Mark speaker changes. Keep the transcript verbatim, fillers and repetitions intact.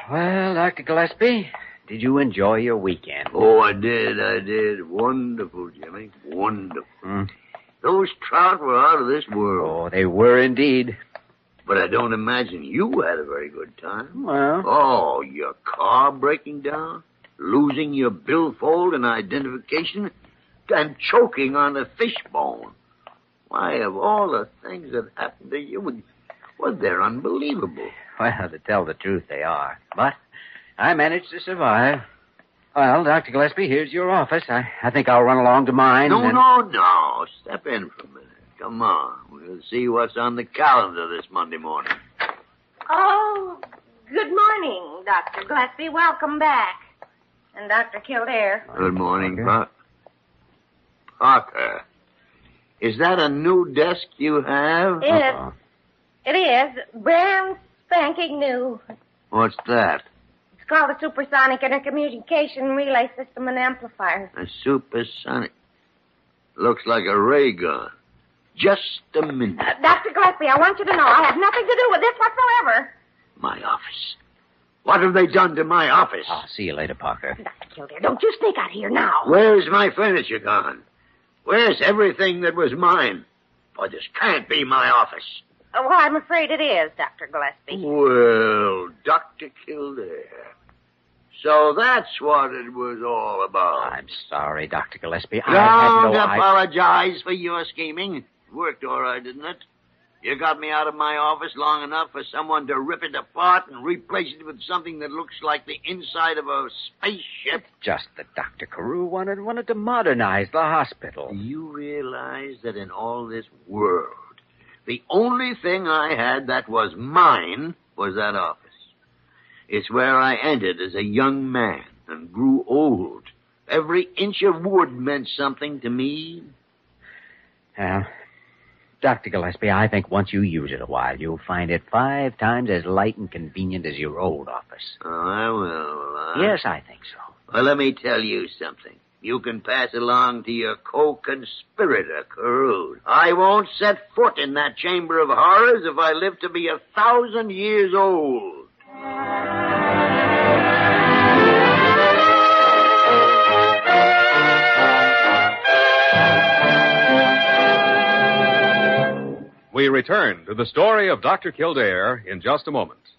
Speaker 1: Well, Doctor Gillespie, did you enjoy your weekend?
Speaker 2: Oh, I did, I did. Wonderful, Jimmy. Wonderful.
Speaker 1: Hmm?
Speaker 2: Those trout were out of this world.
Speaker 1: Oh, they were indeed.
Speaker 2: But I don't imagine you had a very good time.
Speaker 1: Well...
Speaker 2: Oh, your car breaking down, losing your billfold and identification, and choking on a fishbone. Why, of all the things that happened to you, well, they're unbelievable.
Speaker 1: Well, to tell the truth, they are. But I managed to survive. Well, Doctor Gillespie, here's your office. I, I think I'll run along to mine.
Speaker 2: No,
Speaker 1: and...
Speaker 2: no, no. Step in for a minute. Come on. We'll see what's on the calendar this Monday morning.
Speaker 3: Oh, good morning, Doctor Gillespie. Welcome back. And Doctor Kildare.
Speaker 2: Good morning, Parker. Parker. Is that a new desk you have?
Speaker 3: It,
Speaker 1: Uh-oh.
Speaker 3: it is. Brand spanking new.
Speaker 2: What's that?
Speaker 3: It's called a supersonic intercommunication relay system and amplifier.
Speaker 2: A supersonic. Looks like a ray gun. Just a minute.
Speaker 3: Uh, Doctor Gillespie, I want you to know I have nothing to do with this whatsoever.
Speaker 2: My office. What have they done to my office?
Speaker 1: I'll see you later, Parker.
Speaker 3: Doctor Kildare, don't you sneak out of here now.
Speaker 2: Where's my furniture gone? Where's everything that was mine? Boy, this can't be my office.
Speaker 3: Uh, well, I'm afraid it is, Doctor Gillespie.
Speaker 2: Well, Doctor Kildare. So that's what it was all about.
Speaker 1: I'm sorry, Doctor Gillespie. I had
Speaker 2: Don't
Speaker 1: no idea.
Speaker 2: apologize for your scheming. It worked all right, didn't it? You got me out of my office long enough for someone to rip it apart and replace it with something that looks like the inside of a spaceship.
Speaker 1: Just that Doctor Carew wanted wanted to modernize the hospital.
Speaker 2: Do you realize that in all this world, the only thing I had that was mine was that office? It's where I entered as a young man and grew old. Every inch of wood meant something to me.
Speaker 1: Well, Doctor Gillespie, I think once you use it a while, you'll find it five times as light and convenient as your old office.
Speaker 2: Oh, I will, will I?
Speaker 1: Yes, I think so.
Speaker 2: Well, let me tell you something. You can pass along to your co-conspirator, Carew. I won't set foot in that chamber of horrors if I live to be a thousand years old.
Speaker 4: We return to the story of Doctor Kildare in just a moment.